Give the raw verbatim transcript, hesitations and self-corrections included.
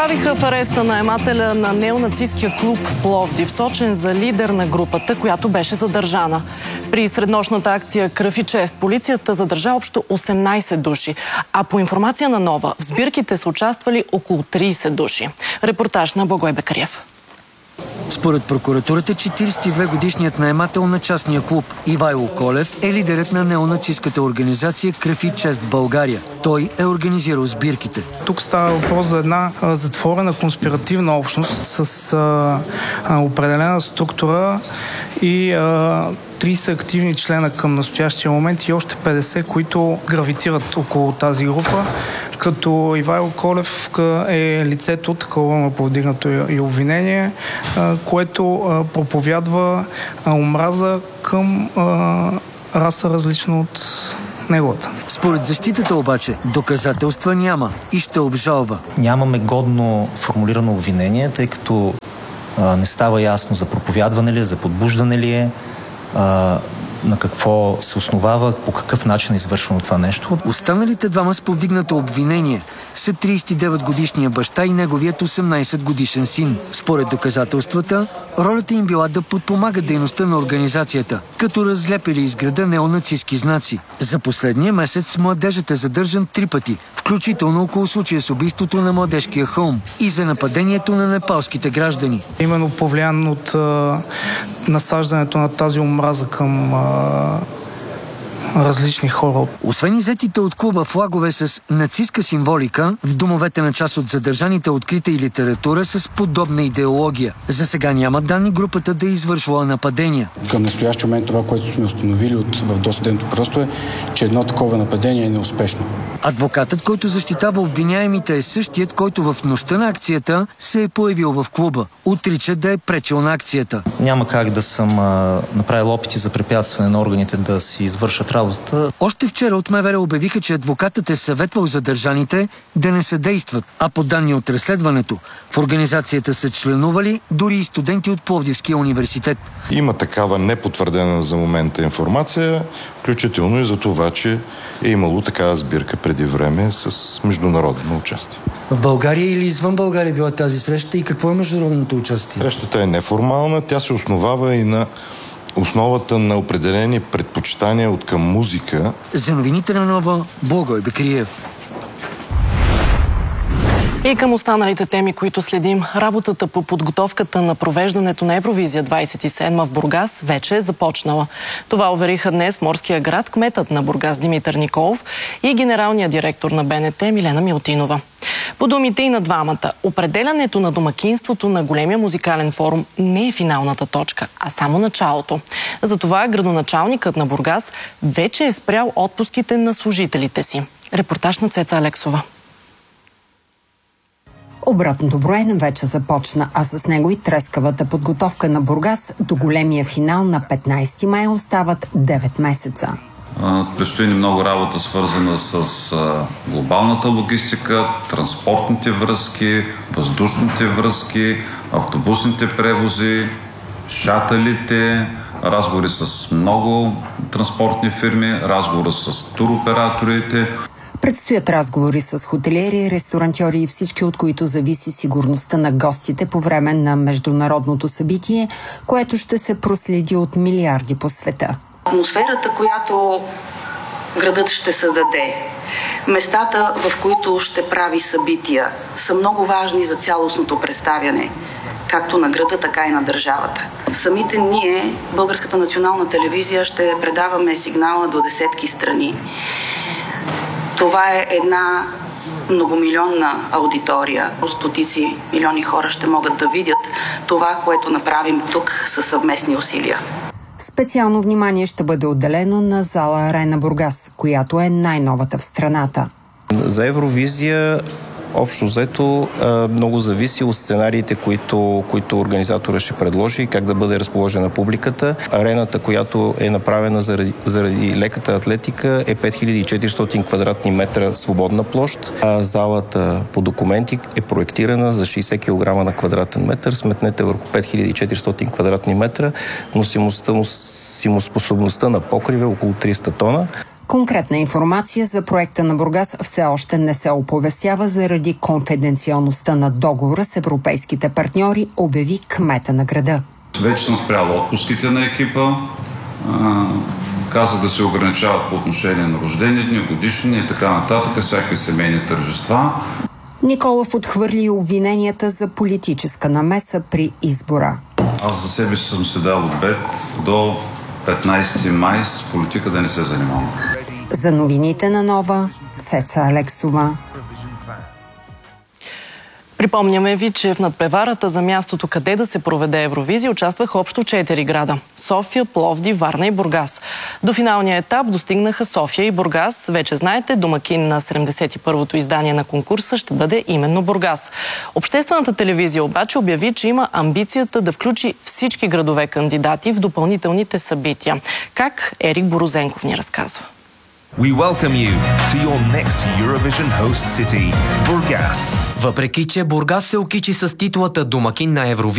Оставиха в ареста наемателя на неонацистския клуб в Пловдив, сочен за лидер на групата, която беше задържана. При среднощната акция "Кръв и чест" полицията задържа общо осемнайсет души, а по информация на Нова, в сбирките са участвали около трийсет души. Репортаж на Благой Бекариев. Според прокуратурата, четирийсет и две годишният наемател на частния клуб Ивайло Колев е лидерът на неонацистската организация "Кръв и чест" в България. Той е организирал сбирките. Тук става въпрос за една а, затворена конспиративна общност с а, а, определена структура и а, трийсет активни члена към настоящия момент и още петдесет, които гравитират около тази група, като Ивайло Колев е лицето, такова му повдигнато и обвинение, което проповядва омраза към раса различна от неговата. Според защитата обаче доказателства няма и ще обжалва. Нямаме годно формулирано обвинение, тъй като а, не става ясно за проповядване ли е, за подбуждане ли е, а, на какво се основава, по какъв начин е извършено това нещо. Останалите двама с повдигнато обвинение са трийсет и девет годишния баща и неговият осемнайсет годишен син. Според доказателствата, ролята им била да подпомагат дейността на организацията, като разлепили из града неонацистски знаци. За последния месец младежът е задържан три пъти, включително около случая с убийството на младежкия хълм и за нападението на непалските граждани. Именно повлиян от а, насаждането на тази омраза към а, различни хора. Освен иззетите от клуба флагове с нацистска символика, в домовете на част от задържаните открита и литература с подобна идеология. За сега няма данни групата да е извършвала нападения. Към настоящия момент това, което сме установили от, в досъдебното просто е, че едно такова нападение е неуспешно. Адвокатът, който защитава обвиняемите, е същият, който в нощта на акцията се е появил в клуба. Отрича да е пречил на акцията. Няма как да съм а, направил опити за препятстване на органите да си извършат работата. Още вчера от МВР обявиха, че адвокатът е съветвал задържаните да не съдействат, а по данни от разследването в организацията са членували дори и студенти от Пловдивския университет. Има такава непотвърдена за момента информация, включително и за това, че е имало такава сбирка преди време с международно участие. В България или извън България била тази среща и какво е международното участие? Срещата е неформална, тя се основава и на основата на определени предпочитания от към музика. За новините на Нова, Благой Бекариев. И към останалите теми, които следим, работата по подготовката на провеждането на Евровизия двайсет и седма в Бургас вече е започнала. Това увериха днес в Морския град кметът на Бургас Димитър Николов и генералният директор на БНТ Милена Милтинова. По думите и на двамата, определянето на домакинството на големия музикален форум не е финалната точка, а само началото. Затова градоначалникът на Бургас вече е спрял отпуските на служителите си. Репортаж на Цеца Алексова. Обратното броене вече започна, а с него и трескавата подготовка на Бургас до големия финал на петнайсети май остават девет месеца. Предстои ни много работа, свързана с глобалната логистика, транспортните връзки, въздушните връзки, автобусните превози, шатълите, разговори с много транспортни фирми, разговори с туроператорите. Предстоят разговори с хотелиери, ресторантьори и всички, от които зависи сигурността на гостите по време на международното събитие, което ще се проследи от милиарди по света. Атмосферата, която градът ще създаде, местата, в които ще прави събития, са много важни за цялостното представяне, както на града, така и на държавата. Самите ние, Българската национална телевизия, ще предаваме сигнала до десетки страни. Това е една многомилионна аудитория. Стотици милиони хора ще могат да видят това, което направим тук със съвместни усилия. Специално внимание ще бъде отделено на зала Арена Бургас, която е най-новата в страната. За Евровизия общо взето много зависи от сценариите, които, които организатора ще предложи и как да бъде разположена публиката. Арената, която е направена заради, заради леката атлетика, е пет хиляди и четиристотин квадратни метра свободна площ, а залата по документи е проектирана за шейсет килограма на квадратен метър. Сметнете върху пет хиляди и четиристотин квадратни метра, носимостта, носимоспособността на покрива е около триста тона. Конкретна информация за проекта на Бургас все още не се оповестява заради конфиденциалността на договора с европейските партньори, обяви кмета на града. Вече съм спрял отпуските на екипа. Каза да се ограничават по отношение на рождени дни, годишни и така нататък, всякакви семейни тържества. Николов отхвърли обвиненията за политическа намеса при избора. Аз за себе си съм се дал обет до петнайсети май с политика да не се занимавам. За новините на Нова, Цеца Алексова. Припомняме ви, че в надпреварата за мястото къде да се проведе Евровизия участваха общо четири града – София, Пловдив, Варна и Бургас. До финалния етап достигнаха София и Бургас. Вече знаете, домакин на седемдесет и първото издание на конкурса ще бъде именно Бургас. Обществената телевизия обаче обяви, че има амбицията да включи всички градове кандидати в допълнителните събития. Как? Ерик Борозенков ни разказва. We welcome you to your next Eurovision host city, Burgas. Въпреки че Бургас се окичи с титлата домакин на Евровизия,